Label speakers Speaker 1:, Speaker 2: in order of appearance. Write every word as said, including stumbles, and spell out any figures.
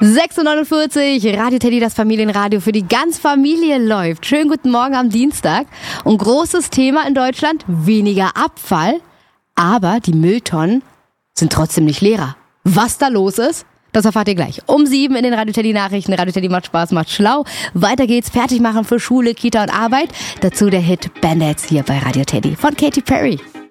Speaker 1: sechs Uhr neunundvierzig, Radio Teddy, das Familienradio für die ganze Familie läuft. Schönen guten Morgen am Dienstag. Und großes Thema in Deutschland, weniger Abfall, aber die Mülltonnen sind trotzdem nicht leerer. Was da los ist, das erfahrt ihr gleich. Um sieben in den Radio Teddy Nachrichten. Radio Teddy macht Spaß, macht schlau. Weiter geht's, fertig machen für Schule, Kita und Arbeit. Dazu der Hit Band-Aids hier bei Radio Teddy von Katy Perry.